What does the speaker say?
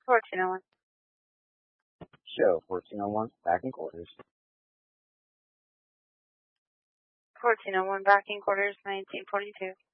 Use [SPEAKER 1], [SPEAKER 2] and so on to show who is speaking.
[SPEAKER 1] 1401.
[SPEAKER 2] Show 1401, back in quarters.
[SPEAKER 1] 1401, back in quarters, 1942.